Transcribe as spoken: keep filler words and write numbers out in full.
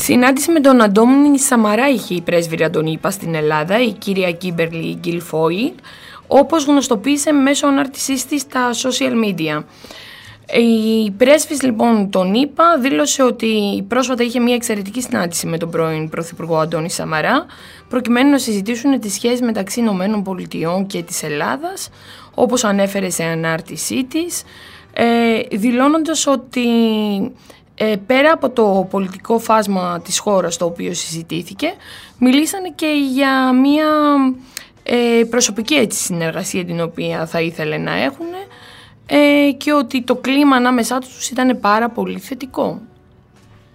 Συνάντηση με τον Αντώνη Σαμαρά είχε η πρέσβυρα των ΗΠΑ στην Ελλάδα, η κυρία Κίμπερλι Γκιλφόιλ, όπως γνωστοποίησε μέσω ανάρτησής της στα social media. Η πρέσβης λοιπόν των ΗΠΑ δήλωσε ότι πρόσφατα είχε μια εξαιρετική συνάντηση με τον πρώην Πρωθυπουργό Αντώνη Σαμαρά, προκειμένου να συζητήσουν τις σχέσεις μεταξύ Ηνωμένων Πολιτειών και της Ελλάδας, όπως ανέφερε σε ανάρτησή της, ε, δηλώνοντας ότι ε, πέρα από το πολιτικό φάσμα της χώρας το οποίο συζητήθηκε, μιλήσανε και για μια ε, προσωπική έτσι, συνεργασία την οποία θα ήθελε να έχουν, ε, και ότι το κλίμα ανάμεσά τους ήταν πάρα πολύ θετικό.